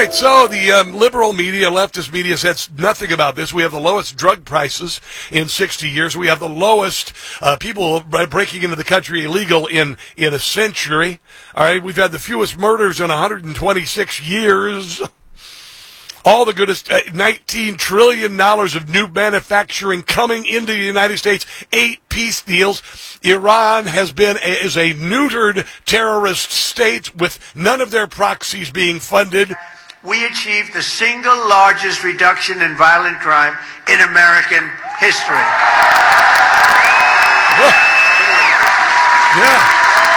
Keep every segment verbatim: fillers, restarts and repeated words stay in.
right, so the um, liberal media, leftist media says nothing about this. We have the lowest drug prices in sixty years. We have the lowest uh, people breaking into the country illegal in, in a century. All right, we've had the fewest murders in one hundred twenty-six years. All the goodest, uh, nineteen trillion dollars of new manufacturing coming into the United States, eight peace deals. Iran has been a, is a neutered terrorist state with none of their proxies being funded. We achieved the single largest reduction in violent crime in American history. Yeah.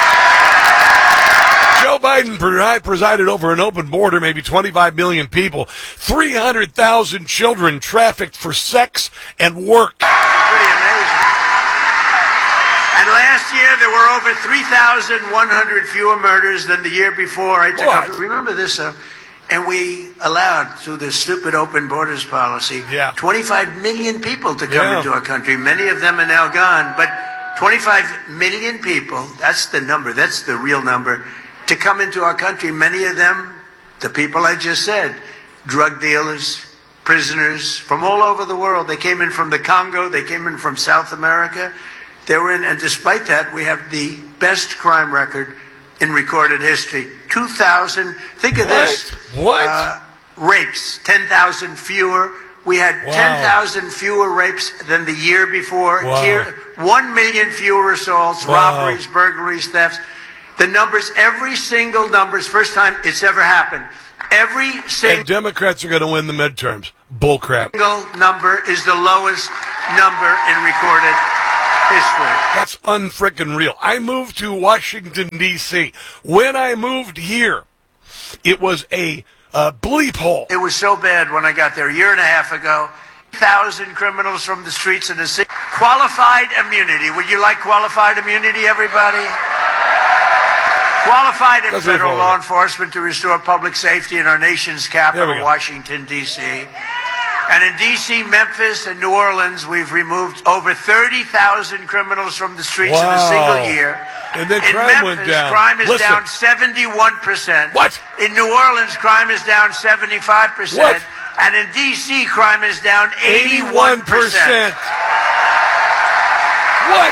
Joe Biden presided over an open border, maybe twenty-five million people, three hundred thousand children trafficked for sex and work. Pretty amazing. And last year there were over three thousand one hundred fewer murders than the year before. I took What? up, remember this, uh, and we allowed, through this stupid open borders policy, Yeah. twenty-five million people to come Yeah. into our country. Many of them are now gone, but twenty-five million people, that's the number, that's the real number, to come into our country. Many of them, the people I just said, drug dealers, prisoners from all over the world. They came in from the Congo, they came in from South America. They were in, and despite that, we have the best crime record in recorded history. two thousand, think of this. What? Uh, rapes, ten thousand fewer. We had Wow. ten thousand fewer rapes than the year before. Wow. Here, one million fewer assaults, Wow. robberies, burglaries, thefts. The numbers, every single numbers, first time it's ever happened. Every And single Democrats are going to win the midterms. Bullcrap. number is the lowest number in recorded history. That's unfrickin' real. I moved to Washington, D C When I moved here, it was a uh, bleep hole. It was so bad when I got there a year and a half ago. Thousand criminals from the streets of the city. Qualified immunity. Would you like qualified immunity, everybody? Qualified in That's federal what- law enforcement to restore public safety in our nation's There we capital, go. Washington, D C And in D C, Memphis, and New Orleans, we've removed over thirty thousand criminals from the streets in a Wow. single year. And then in crime Memphis, went down. crime is Listen. down seventy-one percent. What? In New Orleans, crime is down seventy-five percent. What? And in D C, crime is down eighty-one eighty-one percent. percent. What?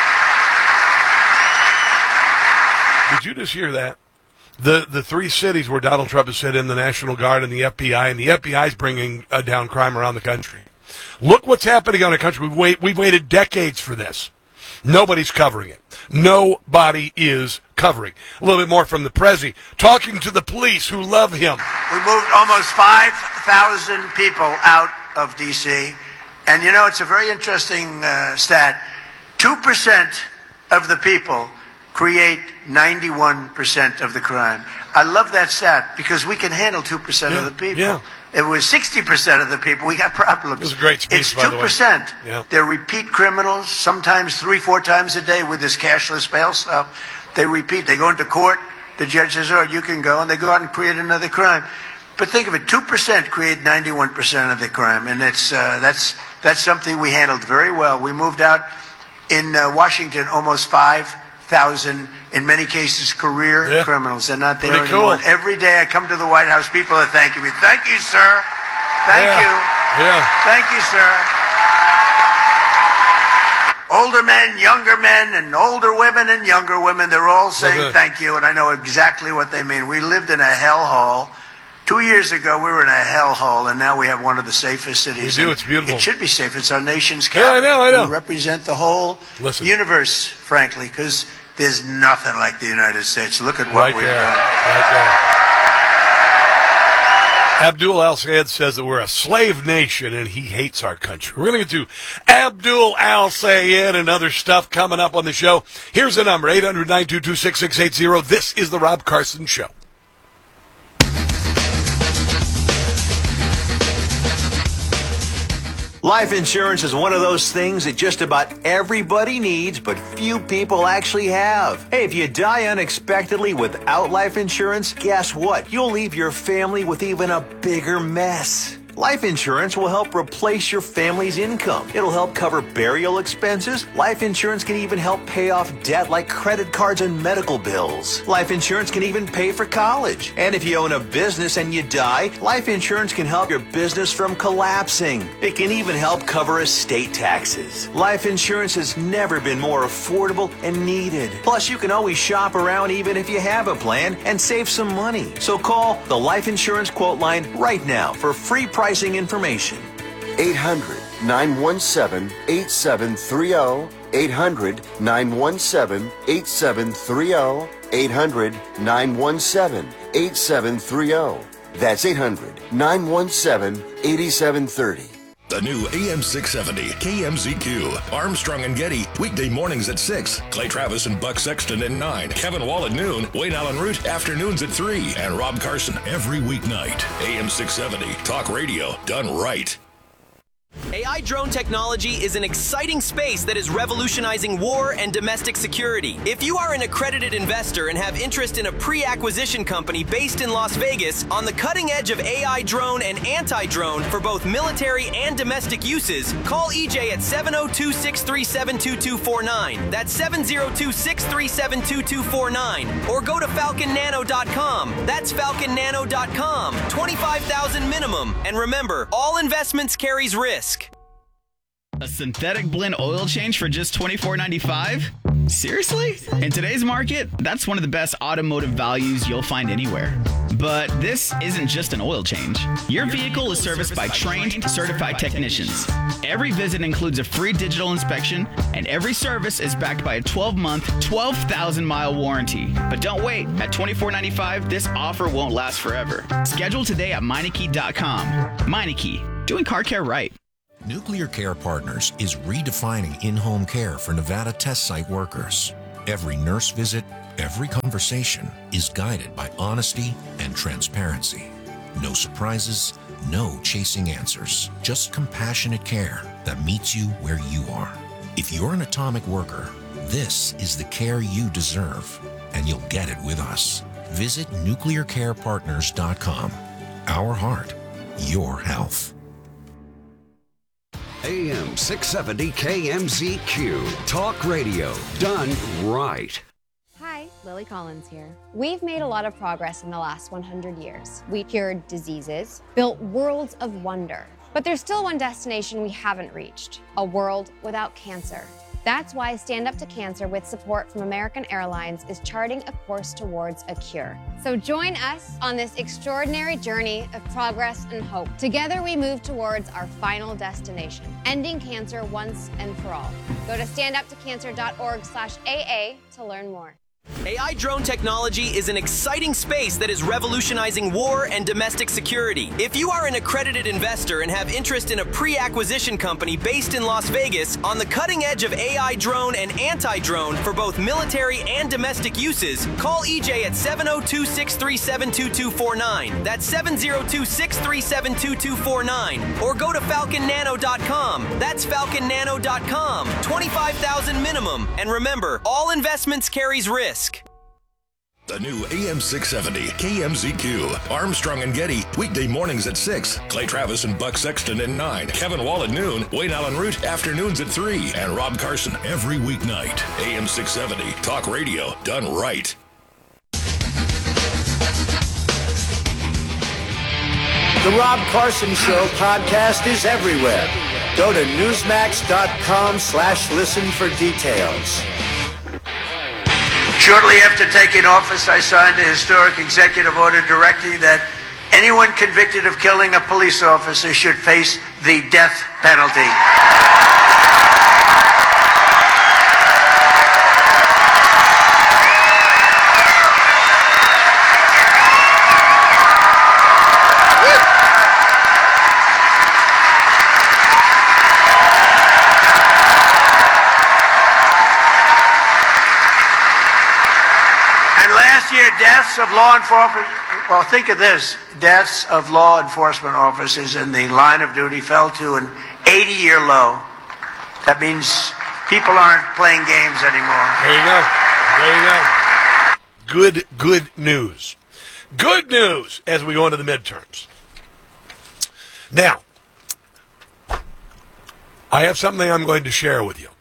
Did you just hear that? The the three cities where Donald Trump has set in the National Guard and the F B I, and the F B I is bringing uh, down crime around the country. Look what's happening on the country. We've, wait, we've waited decades for this. Nobody's covering it. Nobody is covering. A little bit more from the Prezi, talking to the police who love him. We moved almost five thousand people out of D C And, you know, it's a very interesting uh, stat. two percent of the people create ninety-one percent of the crime. I love that stat because we can handle two percent Yeah, of the people. yeah. If it was sixty percent of the people, we got problems. It was a great speech, It's by the way. two percent. Yeah. They're repeat criminals, sometimes three, four times a day with this cashless bail stuff. They repeat. They go into court. The judge says, oh, you can go. And they go out and create another crime. But think of it, two percent create ninety-one percent of the crime. And it's, uh, that's, that's something we handled very well. We moved out in uh, Washington almost five thousand, in many cases, career Yeah. criminals. They're not there Pretty anymore. cool. Every day I come to the White House, people are thanking me. Thank you, sir. Thank Yeah. you. Yeah. Thank you, sir. Older men, younger men, and older women and younger women, they're all saying good. thank you, and I know exactly what they mean. We lived in a hellhole. Two years ago, we were in a hellhole, and now we have one of the safest cities. We do. And It's beautiful. It should be safe. It's our nation's Yeah, I capital. know, I know. We represent the whole Listen. universe, frankly, because there's nothing like the United States. Look at what Right we've there. done. Right there. Abdul Al-Sayed says that we're a slave nation and he hates our country. We're going to get to Abdul Al-Sayed and other stuff coming up on the show. Here's the number, eight hundred, nine two two, six six eight zero. This is the Rob Carson Show. Life insurance is one of those things that just about everybody needs, but few people actually have. Hey, if you die unexpectedly without life insurance, guess what? You'll leave your family with even a bigger mess. Life insurance will help replace your family's income. It'll help cover burial expenses. Life insurance can even help pay off debt like credit cards and medical bills. Life insurance can even pay for college. And if you own a business and you die, life insurance can help your business from collapsing. It can even help cover estate taxes. Life insurance has never been more affordable and needed. Plus, you can always shop around even if you have a plan and save some money. So call the Life Insurance Quote Line right now for free pricing information. eight hundred, nine one seven, eight seven three zero. eight hundred, nine one seven, eight seven three zero. eight hundred, nine one seven, eight seven three zero. That's eight hundred, nine one seven, eight seven three zero. The new A M six seventy K M Z Q. Armstrong and Getty, weekday mornings at six. Clay Travis and Buck Sexton at nine. Kevin Wall at noon. Wayne Allen Root, afternoons at three. And Rob Carson every weeknight. A M six seventy, talk radio done right. A I drone technology is an exciting space that is revolutionizing war and domestic security. If you are an accredited investor and have interest in a pre-acquisition company based in Las Vegas on the cutting edge of A I drone and anti-drone for both military and domestic uses, call E J at seven oh two, six three seven, two two four nine. That's seven oh two, six three seven, two two four nine. Or go to falcon nano dot com. That's falcon nano dot com. twenty-five thousand minimum. And remember, all investments carries risk. A synthetic blend oil change for just twenty-four ninety-five? Seriously? In today's market, that's one of the best automotive values you'll find anywhere. But this isn't just an oil change. Your vehicle is serviced by trained, certified technicians. Every visit includes a free digital inspection, and every service is backed by a twelve-month, twelve thousand mile warranty. But don't wait. At twenty-four ninety-five, this offer won't last forever. Schedule today at Meineke dot com. Meineke, doing car care right. Nuclear Care Partners is redefining in-home care for Nevada test site workers. Every nurse visit, every conversation is guided by honesty and transparency. No surprises, no chasing answers, just compassionate care that meets you where you are. If you're an atomic worker, this is the care you deserve, and you'll get it with us. Visit nuclear care partners dot com. Our heart, your health. A M six seventy K M Z Q. Talk radio done right. Hi, Lily Collins here. We've made a lot of progress in the last one hundred years. We cured diseases, built worlds of wonder. But there's still one destination we haven't reached, a world without cancer. That's why Stand Up to Cancer, with support from American Airlines, is charting a course towards a cure. So join us on this extraordinary journey of progress and hope. Together we move towards our final destination, ending cancer once and for all. Go to stand up to cancer dot org slash A A to learn more. A I drone technology is an exciting space that is revolutionizing war and domestic security. If you are an accredited investor and have interest in a pre-acquisition company based in Las Vegas on the cutting edge of A I drone and anti-drone for both military and domestic uses, call E J at seven oh two, six three seven, two two four nine. That's seven oh two, six three seven, two two four nine. Or go to falcon nano dot com. That's falcon nano dot com. twenty-five thousand minimum. And remember, all investments carries risk. The new A M six seventy K M Z Q. Armstrong and Getty, weekday mornings at six. Clay Travis and Buck Sexton at nine. Kevin Wall at noon. Wayne Allen Root, afternoons at three. And Rob Carson every weeknight. A M six seventy, talk radio done right. The Rob Carson Show podcast is everywhere. Go to newsmax dot com slash listen for details. Shortly after taking office, I signed a historic executive order directing that anyone convicted of killing a police officer should face the death penalty. Deaths of law enforcement, well, think of this, deaths of law enforcement officers in the line of duty fell to an eighty-year low. That means people aren't playing games anymore. There you go. There you go. Good, good news. Good news as we go into the midterms. Now, I have something I'm going to share with you.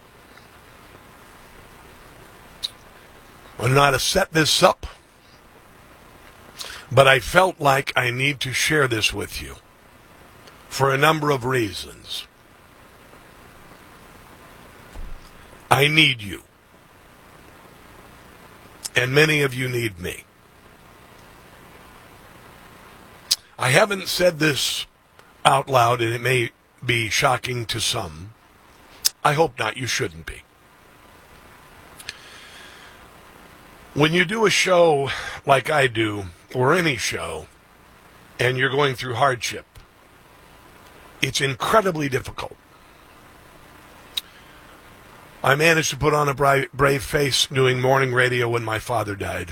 I don't know how to set this up, but I felt like I need to share this with you for a number of reasons. I need you, and many of you need me. I haven't said this out loud, and it may be shocking to some. I hope not. You shouldn't be. When you do a show like I do, or any show, and you're going through hardship, it's incredibly difficult. I managed to put on a brave, brave face doing morning radio when my father died.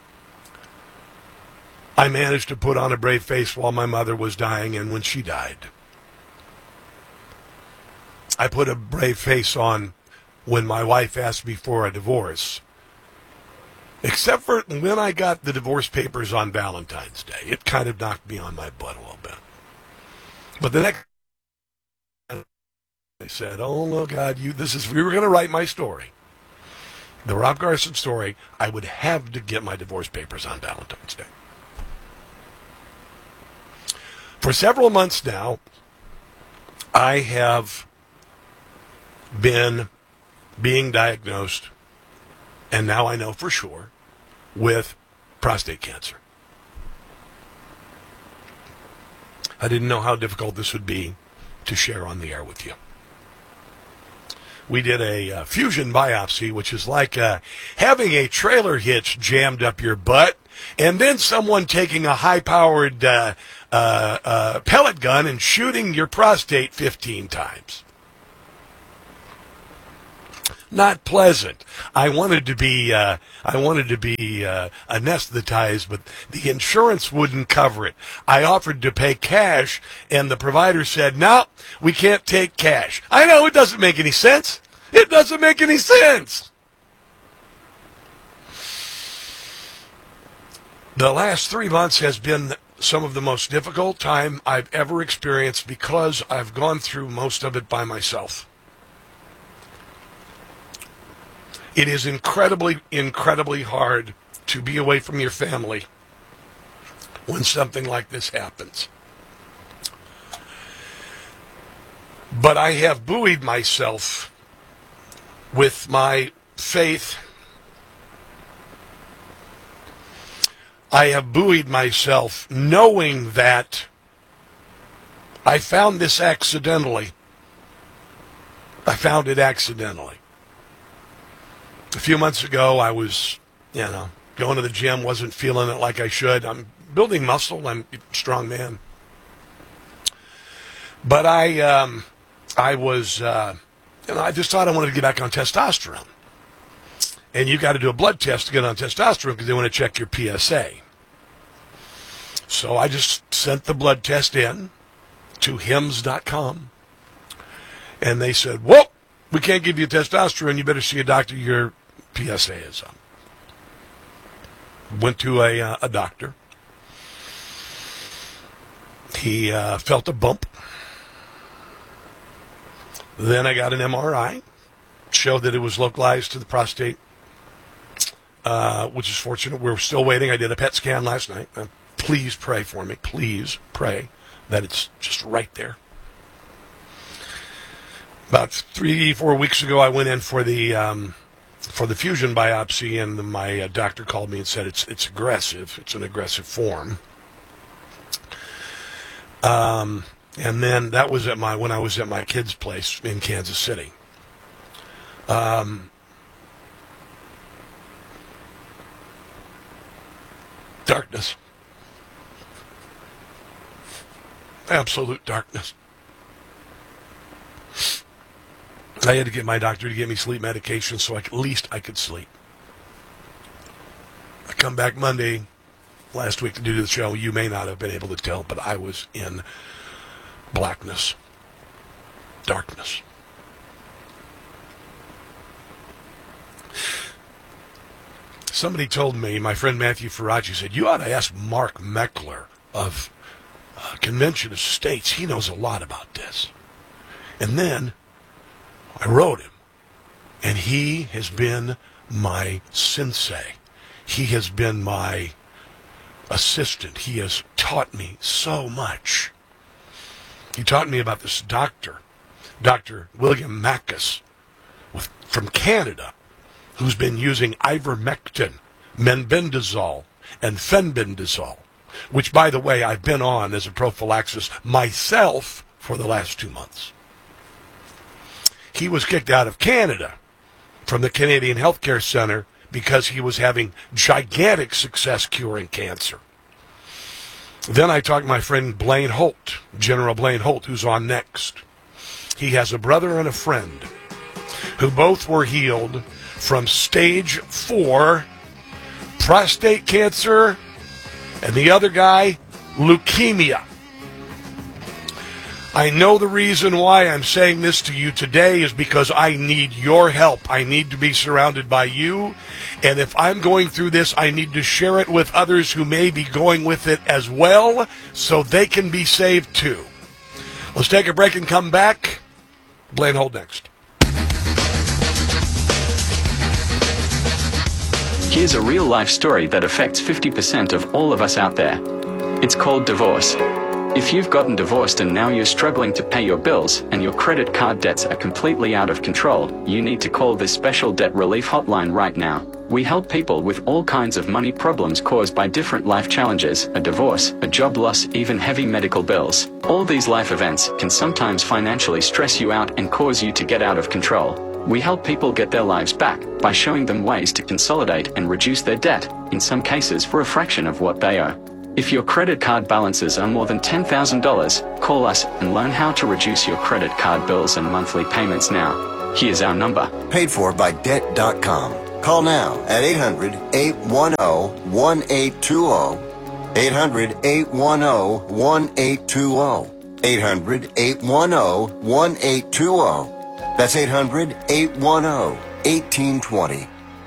I managed to put on a brave face while my mother was dying and when she died. I put a brave face on when my wife asked me for a divorce. Except for when I got the divorce papers on Valentine's Day. It kind of knocked me on my butt a little bit. But the next I said, oh, no, God, you, this is, we were going to write my story. The Rob Garson story, I would have to get my divorce papers on Valentine's Day. For several months now, I have been being diagnosed, and now I know for sure, with prostate cancer. I didn't know how difficult this would be to share on the air with you. We did a uh, fusion biopsy, which is like uh, having a trailer hitch jammed up your butt, and then someone taking a high-powered uh, uh, uh, pellet gun and shooting your prostate fifteen times. Not pleasant. I wanted to be, uh, I wanted to be uh, anesthetized, but the insurance wouldn't cover it. I offered to pay cash, and the provider said, "No, we can't take cash." I know it doesn't make any sense. It doesn't make any sense. The last three months has been some of the most difficult time I've ever experienced because I've gone through most of it by myself. It is incredibly, incredibly hard to be away from your family when something like this happens. But I have buoyed myself with my faith. I have buoyed myself knowing that I found this accidentally. I found it accidentally. A few months ago, I was, you know, going to the gym, wasn't feeling it like I should. I'm building muscle. I'm a strong man. But I, um, I was, uh, you know, I just thought I wanted to get back on testosterone. And you got to do a blood test to get on testosterone because they want to check your P S A. So I just sent the blood test in to hims dot com. And they said, whoa, we can't give you testosterone. You better see a doctor. Your P S A is up. Went to a, uh, a doctor. He uh, felt a bump. Then I got an M R I. Showed that it was localized to the prostate, uh, which is fortunate. We're still waiting. I did a P E T scan last night. Uh, please pray for me. Please pray that it's just right there. About three, four weeks ago, I went in for the um, for the fusion biopsy, and my uh, doctor called me and said it's it's aggressive. It's an aggressive form. Um, and then that was at my when I was at my kid's place in Kansas City. Um, darkness, absolute darkness. I had to get my doctor to give me sleep medication so I, at least I could sleep. I come back Monday last week to do the show. You may not have been able to tell, but I was in blackness, darkness. Somebody told me, my friend Matthew Faraci said, you ought to ask Mark Meckler of uh, Convention of States. He knows a lot about this. And then I wrote him, and he has been my sensei. He has been my assistant. He has taught me so much. He taught me about this doctor, Doctor William Mackus, with, from Canada, who's been using ivermectin, menbendazole, and fenbendazole, which, by the way, I've been on as a prophylaxis myself for the last two months. He was kicked out of Canada from the Canadian Healthcare Center because he was having gigantic success curing cancer. Then I talked to my friend Blaine Holt, General Blaine Holt, who's on next. He has a brother and a friend who both were healed from stage four prostate cancer, and the other guy, leukemia. I know the reason why I'm saying this to you today is because I need your help. I need to be surrounded by you. And if I'm going through this, I need to share it with others who may be going with it as well so they can be saved too. Let's take a break and come back. Blaine Holt next. Here's a real-life story that affects fifty percent of all of us out there. It's called divorce. If you've gotten divorced and now you're struggling to pay your bills and your credit card debts are completely out of control, you need to call this special debt relief hotline right now. We help people with all kinds of money problems caused by different life challenges, a divorce, a job loss, even heavy medical bills. All these life events can sometimes financially stress you out and cause you to get out of control. We help people get their lives back by showing them ways to consolidate and reduce their debt, in some cases for a fraction of what they owe. If your credit card balances are more than ten thousand dollars, call us and learn how to reduce your credit card bills and monthly payments now. Here's our number. Paid for by debt dot com. Call now at eight hundred, eight one zero, one eight two zero. eight hundred, eight one zero, one eight two zero. eight hundred, eight one zero, one eight two zero. That's eight hundred, eight one zero, one eight two zero.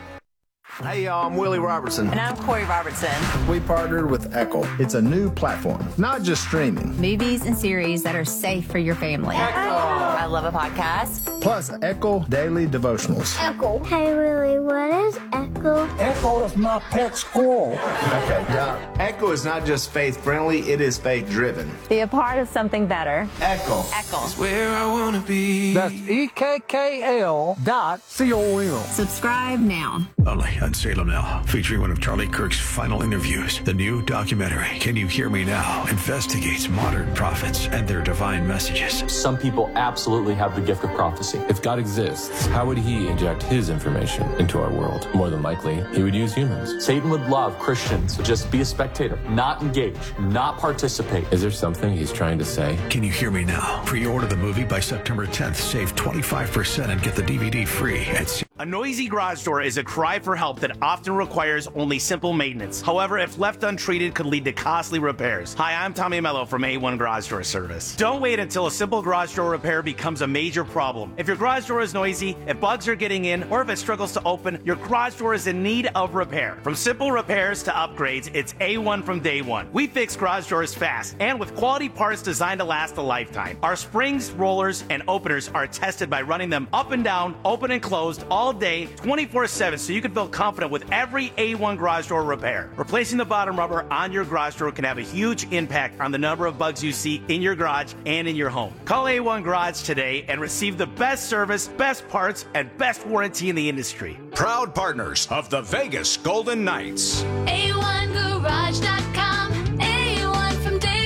Hey y'all, I'm Willie Robertson. And I'm Corey Robertson. We partnered with Echo. It's a new platform, not just streaming. Movies and series that are safe for your family. Echo. I love a podcast. Plus Echo Daily Devotionals. Echo. Hey Willie, what is Echo? Echo is my pet squirrel. Okay, yeah. Echo is not just faith-friendly, it is faith-driven. Be a part of something better. Echo. Echo. It's where I want to be. That's E K K L dot C O M. Subscribe now. Only on Salem Now, featuring one of Charlie Kirk's final interviews. The new documentary, Can You Hear Me Now?, investigates modern prophets and their divine messages. Some people absolutely have the gift of prophecy. If God exists, how would he inject his information into our world? More than likely, he would use humans. Satan would love Christians to just be a spectator, not engage, not participate. Is there something he's trying to say? Can You Hear Me Now? Pre-order the movie by September tenth. Save twenty-five percent and get the D V D free at C- A noisy garage door is a cry for help that often requires only simple maintenance. However, if left untreated, could lead to costly repairs. Hi, I'm Tommy Mello from A one Garage Door Service. Don't wait until a simple garage door repair becomes a major problem. If your garage door is noisy, if bugs are getting in, or if it struggles to open, your garage door is in need of repair. From simple repairs to upgrades, it's A one from day one. We fix garage doors fast and with quality parts designed to last a lifetime. Our springs, rollers, and openers are tested by running them up and down, open and closed all day, twenty-four seven, so you can feel confident with every A one garage door repair. Replacing the bottom rubber on your garage door can have a huge impact on the number of bugs you see in your garage and in your home. Call A one Garage today and receive the best service, best parts, and best warranty in the industry. Proud partners of the Vegas Golden Knights. A one garage dot com. A one from day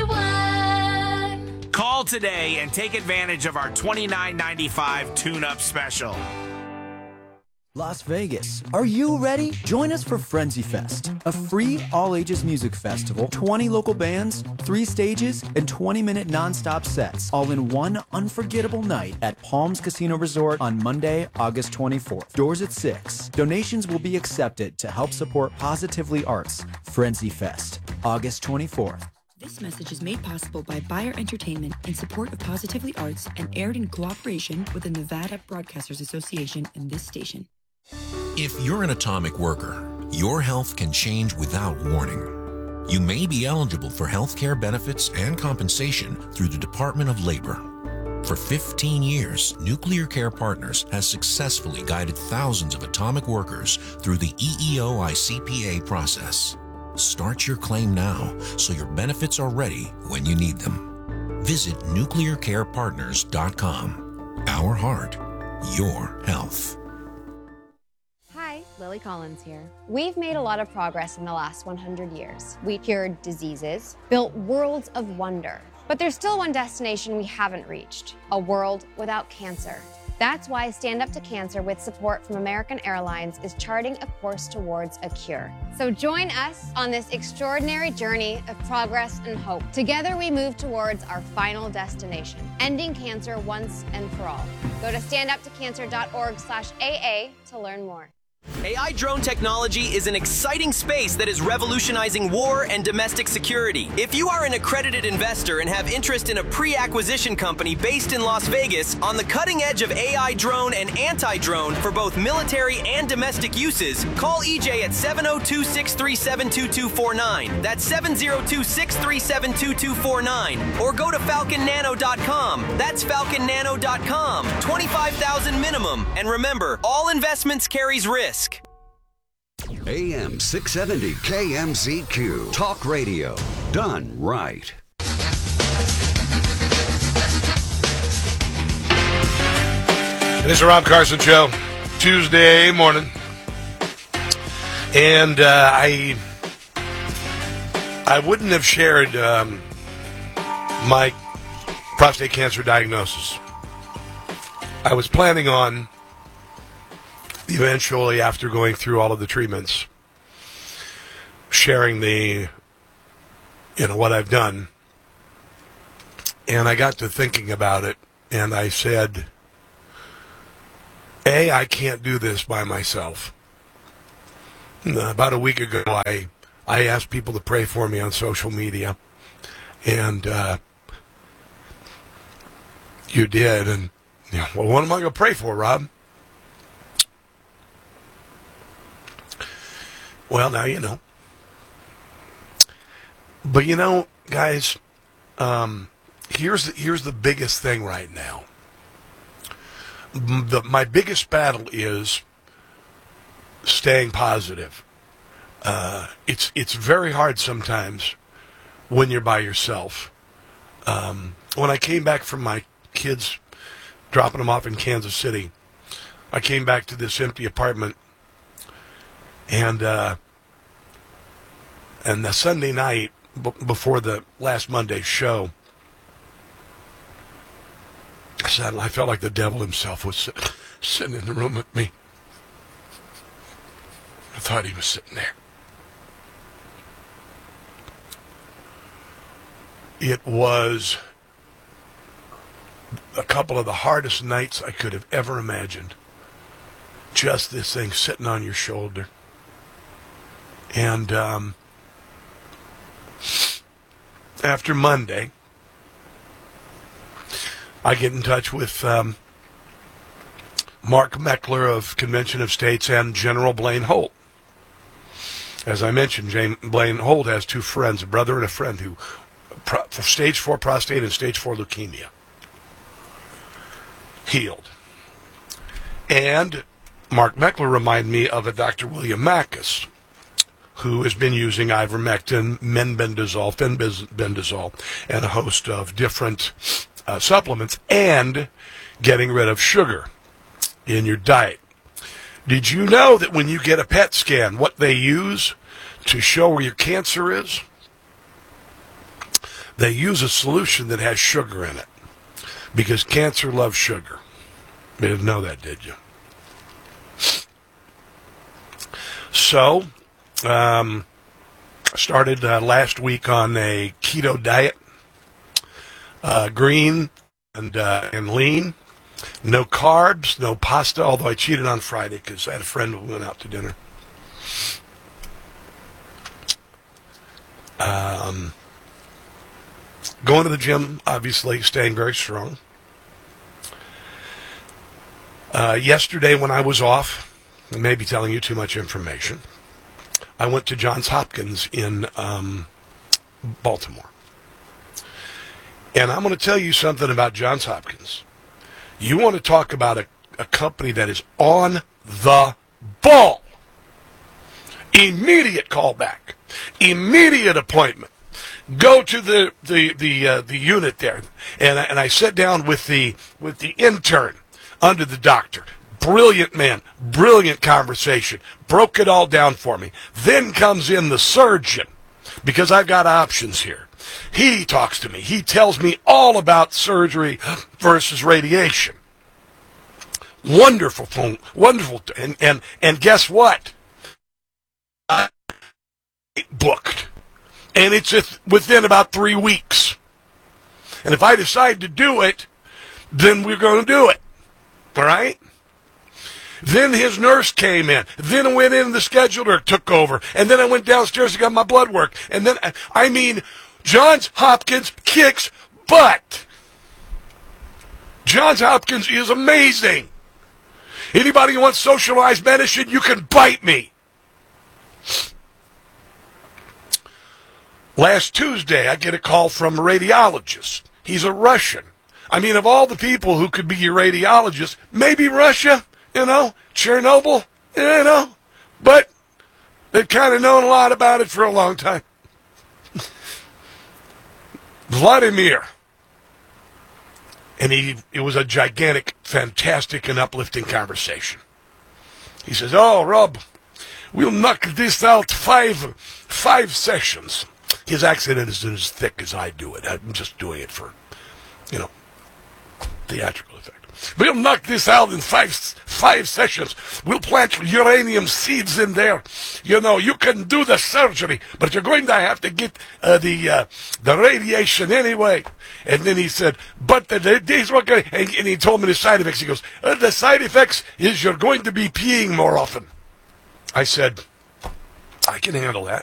one. Call today and take advantage of our twenty-nine ninety-five tune-up special. Las Vegas. Are you ready? Join us for Frenzy Fest, a free all-ages music festival, twenty local bands, three stages, and twenty-minute non-stop sets, all in one unforgettable night at Palms Casino Resort on Monday, August twenty-fourth. Doors at six. Donations will be accepted to help support Positively Arts. Frenzy Fest, August twenty-fourth. This message is made possible by Bayer Entertainment in support of Positively Arts and aired in cooperation with the Nevada Broadcasters Association and this station. If you're an atomic worker, your health can change without warning. You may be eligible for health care benefits and compensation through the Department of Labor. For fifteen years, Nuclear Care Partners has successfully guided thousands of atomic workers through the E E O I C P A process. Start your claim now so your benefits are ready when you need them. Visit nuclear care partners dot com. Our heart, your health. Hi, Lily Collins here. We've made a lot of progress in the last one hundred years. We cured diseases, built worlds of wonder. But there's still one destination we haven't reached, a world without cancer. That's why Stand Up to Cancer, with support from American Airlines, is charting a course towards a cure. So join us on this extraordinary journey of progress and hope. Together we move towards our final destination, ending cancer once and for all. Go to stand up to cancer dot org slash A A to learn more. A I drone technology is an exciting space that is revolutionizing war and domestic security. If you are an accredited investor and have interest in a pre-acquisition company based in Las Vegas on the cutting edge of A I drone and anti-drone for both military and domestic uses, call E J at seven oh two, six three seven, two two four nine. That's seven oh two, six three seven, two two four nine. Or go to falcon nano dot com. That's falcon nano dot com. twenty-five thousand minimum. And remember, all investments carries risk. A M six seventy K M Z Q. Talk radio. Done right. It is the Rob Carson Show, Tuesday morning. And uh, I I wouldn't have shared um, my prostate cancer diagnosis. I was planning on eventually, after going through all of the treatments, sharing the, you know, what I've done. And I got to thinking about it, and I said, A, I can't do this by myself. About a week ago, I, I asked people to pray for me on social media, and uh, you did. And, you know, well, what am I going to pray for, Rob? Well, now you know. But you know, guys, um, here's the, here's the biggest thing right now. The, my biggest battle is staying positive. Uh, it's it's very hard sometimes when you're by yourself. Um, when I came back from my kids dropping them off in Kansas City, I came back to this empty apartment. And uh, and the Sunday night b- before the last Monday's show, I said, I felt like the devil himself was sit- sitting in the room with me. I thought he was sitting there. It was a couple of the hardest nights I could have ever imagined. Just this thing sitting on your shoulder. And um, after Monday, I get in touch with um, Mark Meckler of Convention of States and General Blaine Holt. As I mentioned, Jane, Blaine Holt has two friends, a brother and a friend, who pro, stage four prostate and stage four leukemia. Healed. And Mark Meckler reminded me of a Doctor William Mackus, who has been using ivermectin, menbendazole, fenbendazole, and a host of different uh, supplements, and getting rid of sugar in your diet. Did you know that when you get a P E T scan, what they use to show where your cancer is? They use a solution that has sugar in it, because cancer loves sugar. You didn't know that, did you? So, um, started uh, last week on a keto diet, uh, green and uh, and lean, no carbs, no pasta. Although I cheated on Friday because I had a friend who went out to dinner. Um, going to the gym, obviously, staying very strong. Uh, yesterday, when I was off, I may be telling you too much information, I went to Johns Hopkins in um, Baltimore. And I'm going to tell you something about Johns Hopkins. You want to talk about a, a company that is on the ball. Immediate callback. Immediate appointment. Go to the the the uh, the unit there, and I, and I sat down with the with the intern under the doctor. Brilliant man, brilliant conversation. Broke it all down for me. Then comes in the surgeon, because I've got options here. He talks to me. He tells me all about surgery versus radiation. Wonderful phone, wonderful, and and and guess what? I booked. And it's within about three weeks. And if I decide to do it, then we're going to do it. All right? Then his nurse came in. Then I went in, the scheduler took over. And then I went downstairs and got my blood work. And then, I mean, Johns Hopkins kicks butt. Johns Hopkins is amazing. Anybody who wants socialized medicine, you can bite me. Last Tuesday, I get a call from a radiologist. He's a Russian. I mean, of all the people who could be your radiologist, maybe Russia, you know, Chernobyl, you know, but they've kind of known a lot about it for a long time. Vladimir. And he, it was a gigantic, fantastic, and uplifting conversation. He says, oh, Rob, we'll knock this out five, five sessions. His accent isn't as thick as I do it. I'm just doing it for, you know, theatrical effect. We'll knock this out in five five sessions. We'll plant uranium seeds in there. You know, you can do the surgery, but you're going to have to get uh, the uh, the radiation anyway. And then he said, but the, the, these were going, and, and he told me the side effects. He goes, uh, the side effects is you're going to be peeing more often. I said, I can handle that.